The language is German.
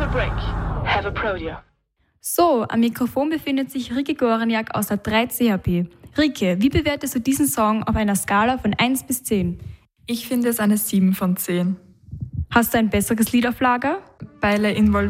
break. Have a Prodeo. So, am Mikrofon befindet sich Rike Goreniak aus der 3CHP. Rike, wie bewertest du diesen Song auf einer Skala von 1 bis 10? Ich finde es eine 7 von 10. Hast du ein besseres Lied auf Lager? Beile involviert